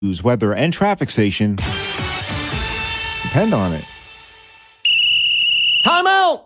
news, weather, and traffic station depend on it. Time out!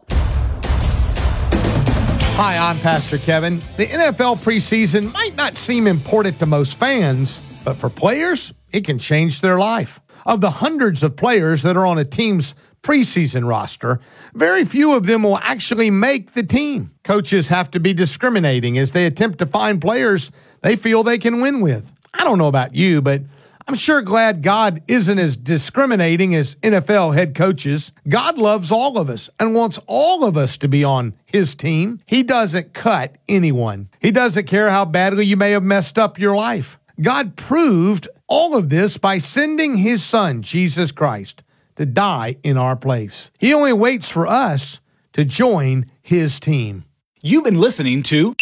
Hi, I'm Pastor Kevin. The NFL preseason might not seem important to most fans, but for players, it can change their life. Of the hundreds of players that are on a team's preseason roster, very few of them will actually make the team. Coaches have to be discriminating as they attempt to find players they feel they can win with. I don't know about you, but I'm sure glad God isn't as discriminating as NFL head coaches. God loves all of us and wants all of us to be on his team. He doesn't cut anyone. He doesn't care how badly you may have messed up your life. God proved all of this by sending his son, Jesus Christ, to die in our place. He only waits for us to join his team. You've been listening to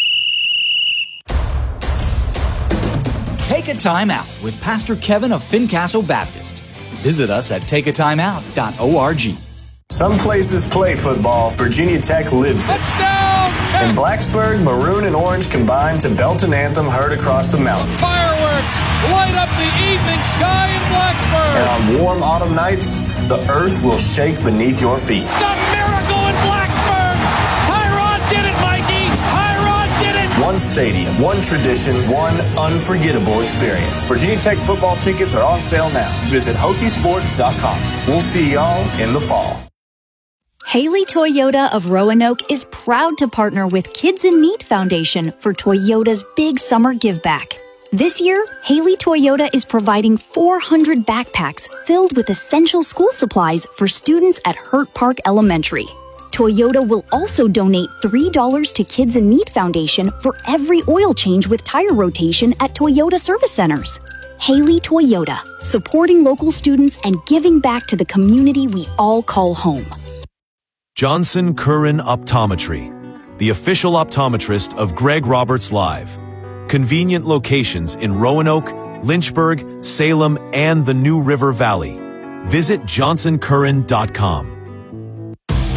Take a Time Out with Pastor Kevin of Fincastle Baptist. Visit us at takeatimeout.org. Some places play football. Virginia Tech lives it. Touchdown! In Blacksburg, maroon and orange combine to belt an anthem heard across the mountains. Fireworks light up the evening sky in Blacksburg. And on warm autumn nights, the earth will shake beneath your feet. It's a miracle in Blacksburg. Tyrod did it, Mikey. Tyrod did it. One stadium, one tradition, one unforgettable experience. Virginia Tech football tickets are on sale now. Visit Hokiesports.com. We'll see y'all in the fall. Haley Toyota of Roanoke is proud to partner with Kids in Need Foundation for Toyota's Big Summer Give Back. This year, Haley Toyota is providing 400 backpacks filled with essential school supplies for students at Hurt Park Elementary. Toyota will also donate $3 to Kids in Need Foundation for every oil change with tire rotation at Toyota service centers. Haley Toyota, supporting local students and giving back to the community we all call home. Johnson Curran Optometry, the official optometrist of Greg Roberts Live. Convenient locations in Roanoke, Lynchburg, Salem, and the New River Valley. Visit JohnsonCurran.com.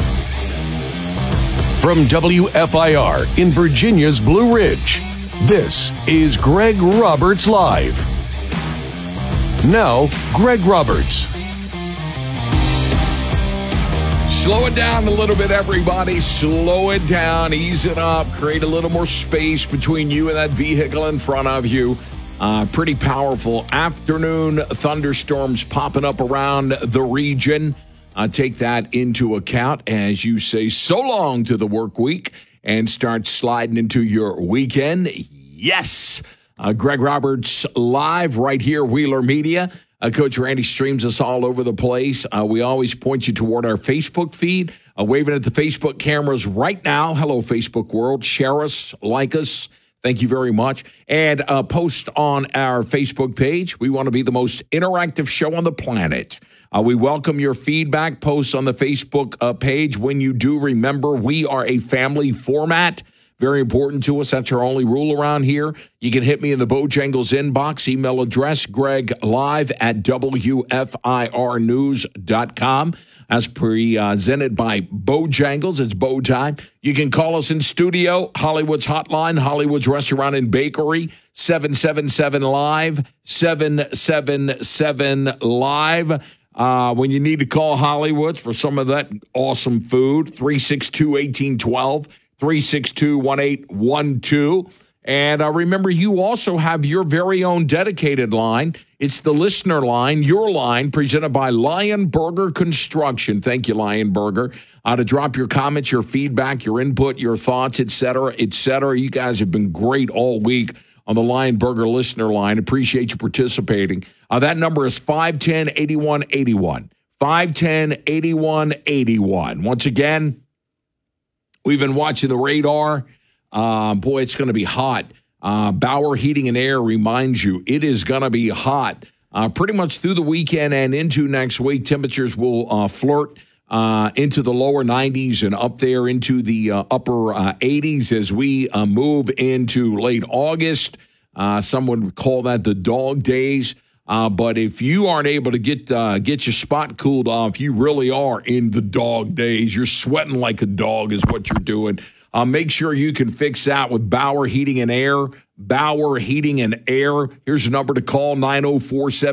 From WFIR in Virginia's Blue Ridge, this is Greg Roberts Live. Now, Greg Roberts. Slow it down a little bit, everybody. Slow it down. Ease it up. Create a little more space between you and that vehicle in front of you. Pretty powerful afternoon thunderstorms popping up around the region. Take that into account as you say so long to the work week and start sliding into your weekend. Yes. Greg Roberts Live right here, Wheeler Media. Coach Randy streams us all over the place. We always point you toward our Facebook feed. Waving at the Facebook cameras right now. Hello, Facebook world. Share us, like us. Thank you very much. And post on our Facebook page. We want to be the most interactive show on the planet. We welcome your feedback. Posts on the Facebook page. When you do, remember, we are a family format. Very important to us. That's our only rule around here. You can hit me in the Bojangles inbox. Email address, greglive@wfirnews.com. As presented by Bojangles. It's bow time. You can call us in studio. Hollywood's hotline, Hollywood's Restaurant and Bakery, 777-LIVE, 777-LIVE. When you need to call Hollywood's for some of that awesome food, 362-1812. 362-1812. And remember, you also have your very own dedicated line. It's the listener line, your line, presented by Lion Burger Construction. Thank you, Lion Burger. To drop your comments, your feedback, your input, your thoughts, et cetera, et cetera. You guys have been great all week on the Lion Burger listener line. Appreciate you participating. That number is 510-8181. 510-8181. Once again, we've been watching the radar. Boy, it's going to be hot. Bauer Heating and Air reminds you it is going to be hot pretty much through the weekend and into next week. Temperatures will flirt into the lower 90s and up there into the upper 80s as we move into late August. Some would call that the dog days. But if you aren't able to get your spot cooled off, you really are in the dog days. You're sweating like a dog is what you're doing. Make sure you can fix that with Bauer Heating and Air. Bauer Heating and Air. Here's the number to call, 904-7.